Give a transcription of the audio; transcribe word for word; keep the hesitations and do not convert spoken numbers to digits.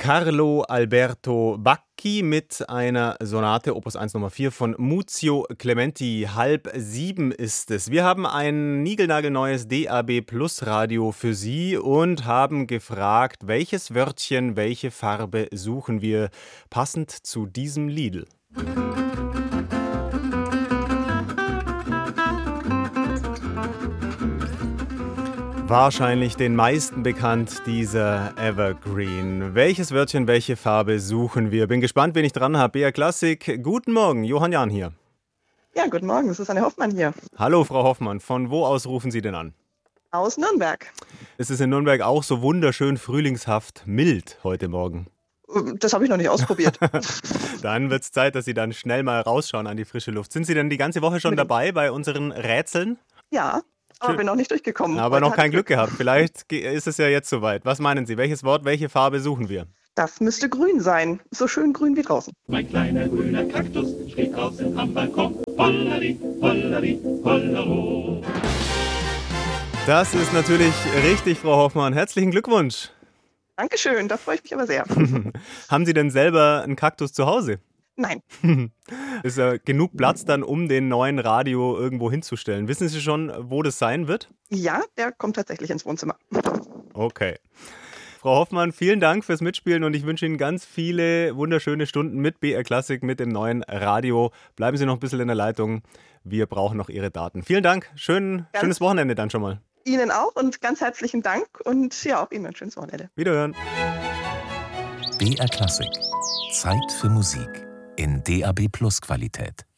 Carlo Alberto Bacchi mit einer Sonate Opus eins Nummer vier von Muzio Clementi. Halb sieben ist es. Wir haben ein niegelnagelneues D A B Plus Radio für Sie und haben gefragt, welches Wörtchen, welche Farbe suchen wir passend zu diesem Lied. Wahrscheinlich den meisten bekannt, dieser Evergreen. Welches Wörtchen, welche Farbe suchen wir? Bin gespannt, wen ich dran habe. B R Klassik, guten Morgen, Johann Jahn hier. Ja, guten Morgen, es ist Susanne Hoffmann hier. Hallo, Frau Hoffmann. Von wo aus rufen Sie denn an? Aus Nürnberg. Ist es in Nürnberg auch so wunderschön frühlingshaft mild heute Morgen? Das habe ich noch nicht ausprobiert. Dann wird es Zeit, dass Sie dann schnell mal rausschauen an die frische Luft. Sind Sie denn die ganze Woche schon dabei bei unseren Rätseln? Ja. Aber Schön. bin noch nicht durchgekommen. Aber Heute noch hatte kein ich Glück gehabt. Vielleicht ge- ist es ja jetzt soweit. Was meinen Sie? Welches Wort, welche Farbe suchen wir? Das müsste grün sein. So schön grün wie draußen. Mein kleiner grüner Kaktus steht draußen am Balkon. Hollari, hollari, hollero. Das ist natürlich richtig, Frau Hoffmann. Herzlichen Glückwunsch. Dankeschön, da freue ich mich aber sehr. Haben Sie denn selber einen Kaktus zu Hause? Nein, Ist ja genug Platz dann, um den neuen Radio irgendwo hinzustellen. Wissen Sie schon, wo das sein wird? ja, der kommt tatsächlich ins Wohnzimmer. Okay. Frau Hoffmann, vielen Dank fürs Mitspielen und ich wünsche Ihnen ganz viele wunderschöne Stunden mit B R Klassik, mit dem neuen Radio. Bleiben Sie noch ein bisschen in der Leitung. Wir brauchen noch Ihre Daten. Vielen Dank. Schön, Ganz- schönes Wochenende dann schon mal. Ihnen auch und ganz herzlichen Dank und ja, auch Ihnen ein schönes Wochenende. Wiederhören. B R Klassik. Zeit für Musik in D A B Plus Qualität.